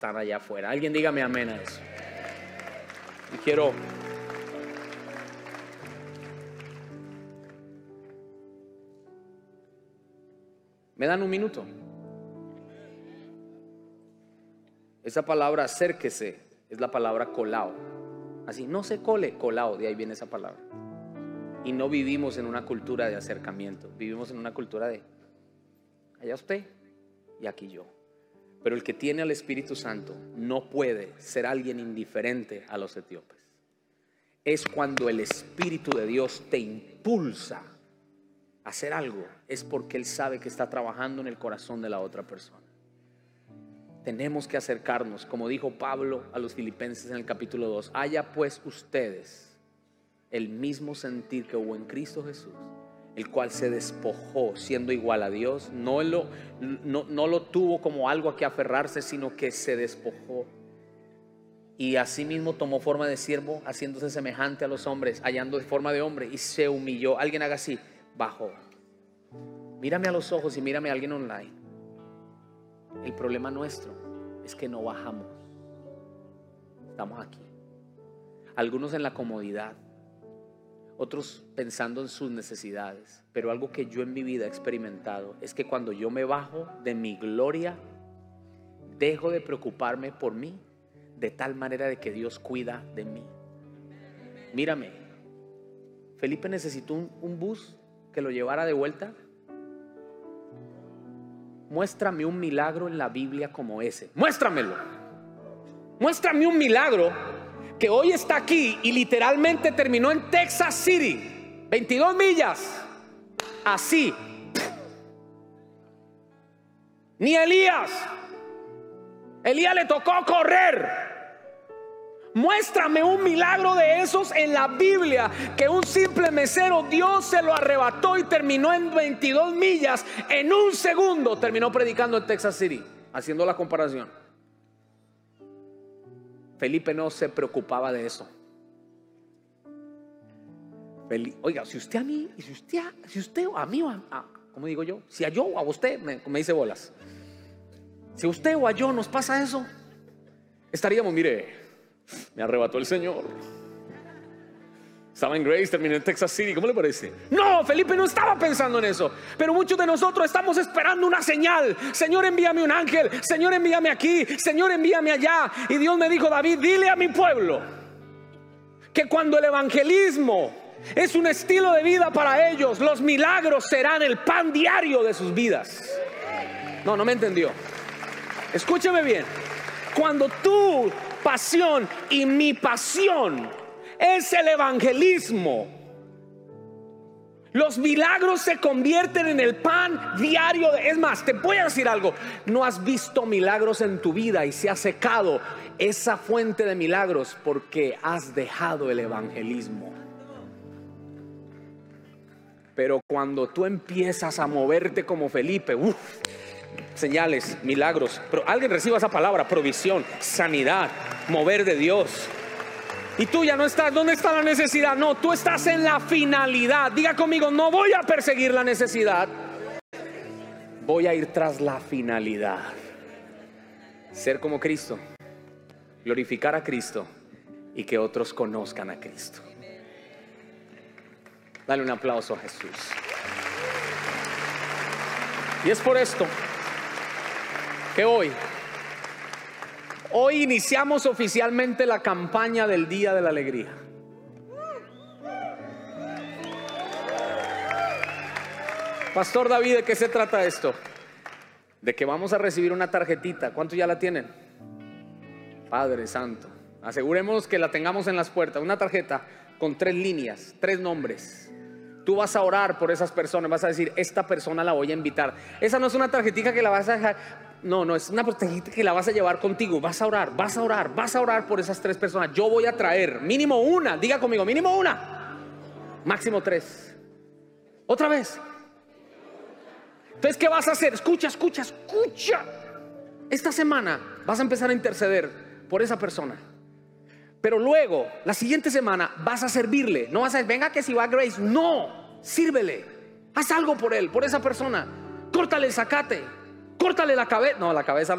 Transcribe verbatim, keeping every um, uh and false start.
están allá afuera. Alguien dígame amén a eso. Y quiero ¿me dan un minuto? Esa palabra acérquese es la palabra colao. Así, no se cole, colao, de ahí viene esa palabra. Y no vivimos en una cultura de acercamiento, vivimos en una cultura de allá usted y aquí yo. Pero el que tiene al Espíritu Santo no puede ser alguien indiferente a los etíopes. Es cuando el Espíritu de Dios te impulsa a hacer algo, es porque Él sabe que está trabajando en el corazón de la otra persona. Tenemos que acercarnos, como dijo Pablo a los filipenses en el capítulo dos. Haya pues ustedes el mismo sentir que hubo en Cristo Jesús, el cual se despojó siendo igual a Dios. No lo, no, no lo tuvo como algo a que aferrarse, sino que se despojó. Y asimismo tomó forma de siervo, haciéndose semejante a los hombres, hallando de forma de hombre, y se humilló. Alguien haga así, bajó. Mírame a los ojos y mírame a alguien online. El problema nuestro es que no bajamos. Estamos aquí. Algunos en la comodidad, otros pensando en sus necesidades. Pero algo que yo en mi vida he experimentado es que cuando yo me bajo de mi gloria, dejo de preocuparme por mí, de tal manera de que Dios cuida de mí. Mírame, Felipe necesitó un, un bus que lo llevara de vuelta. Muéstrame un milagro en la Biblia como ese. Muéstramelo. Muéstrame un milagro que hoy está aquí y literalmente terminó en Texas City, veintidós millas, así. Ni Elías. Elías le tocó correr. Muéstrame un milagro de esos en la Biblia, que un simple mesero Dios se lo arrebató y terminó en veintidós millas. En un segundo terminó predicando en Texas City, haciendo la comparación. Felipe no se preocupaba de eso. Felipe, oiga, si usted a mí, si usted, si usted a mí, a, a, ¿cómo digo yo? Si a yo o a usted, me, me dice bolas. Si a usted o a yo nos pasa eso, estaríamos, mire, me arrebató el Señor. Estaba en Grace, terminé en Texas City. ¿Cómo le parece? No, Felipe no estaba pensando en eso. Pero muchos de nosotros estamos esperando una señal. Señor, envíame un ángel. Señor, envíame aquí. Señor, envíame allá. Y Dios me dijo, David, dile a mi pueblo que cuando el evangelismo es un estilo de vida para ellos, los milagros serán el pan diario de sus vidas. No, no me entendió. Escúcheme bien. Cuando tu pasión y mi pasión es el evangelismo, los milagros se convierten en el pan diario de, es más, te voy a decir algo. No has visto milagros en tu vida y se ha secado esa fuente de milagros porque has dejado el evangelismo. Pero cuando tú empiezas a moverte como Felipe, uff, señales, milagros, pero alguien reciba esa palabra, provisión, sanidad, mover de Dios. Y tú ya no estás, ¿dónde está la necesidad? No, tú estás en la finalidad. Diga conmigo, no voy a perseguir la necesidad, voy a ir tras la finalidad. Ser como Cristo, glorificar a Cristo y que otros conozcan a Cristo. Dale un aplauso a Jesús. Y es por esto que hoy Hoy iniciamos oficialmente la campaña del Día de la Alegría. Pastor David, ¿de qué se trata esto? De que vamos a recibir una tarjetita. ¿Cuántos ya la tienen? Padre Santo, aseguremos que la tengamos en las puertas. Una tarjeta con tres líneas, tres nombres. Tú vas a orar por esas personas, vas a decir, esta persona la voy a invitar. Esa no es una tarjetita que la vas a dejar. No, no, es una tarjetita que la vas a llevar contigo. Vas a orar, vas a orar, vas a orar por esas tres personas. Yo voy a traer mínimo una, diga conmigo, mínimo una, máximo tres. Otra vez. Entonces, ¿qué vas a hacer? Escucha, escucha, escucha. Esta semana vas a empezar a interceder por esa persona. Pero luego, la siguiente semana vas a servirle. No vas a decir, venga que si va a Grace. No, sírvele. Haz algo por él, por esa persona. Córtale el zacate, córtale la cabeza. No, la cabeza no.